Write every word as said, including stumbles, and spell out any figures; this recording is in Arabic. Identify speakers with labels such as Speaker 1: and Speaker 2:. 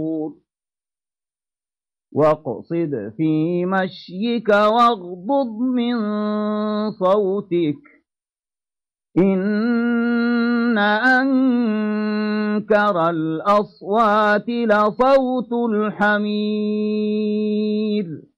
Speaker 1: واقصد في مشيك واغضض من صوتك إن أنكر الأصوات لصوت الحمير